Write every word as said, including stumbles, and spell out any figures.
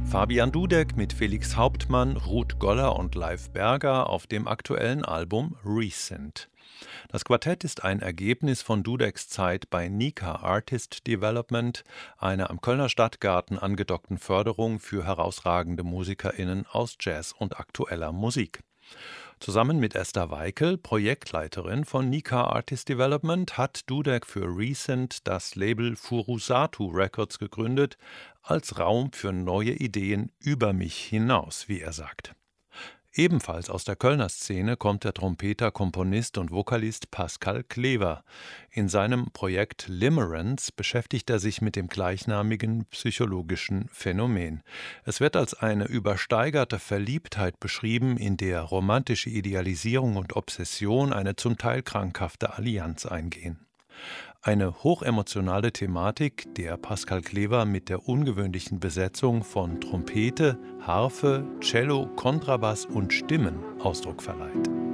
Fabian Dudek mit Felix Hauptmann, Ruth Goller und Leif Berger auf dem aktuellen Album Recent. Das Quartett ist ein Ergebnis von Dudeks Zeit bei Nika Artist Development, einer am Kölner Stadtgarten angedockten Förderung für herausragende MusikerInnen aus Jazz und aktueller Musik. Zusammen mit Esther Weikel, Projektleiterin von Nika Artist Development, hat Dudek für Recent das Label Furusatu Records gegründet, als Raum für neue Ideen über mich hinaus, wie er sagt. Ebenfalls aus der Kölner Szene kommt der Trompeter, Komponist und Vokalist Pascal Klever. In seinem Projekt Limerence beschäftigt er sich mit dem gleichnamigen psychologischen Phänomen. Es wird als eine übersteigerte Verliebtheit beschrieben, in der romantische Idealisierung und Obsession eine zum Teil krankhafte Allianz eingehen. Eine hochemotionale Thematik, der Pascal Klever mit der ungewöhnlichen Besetzung von Trompete, Harfe, Cello, Kontrabass und Stimmen Ausdruck verleiht.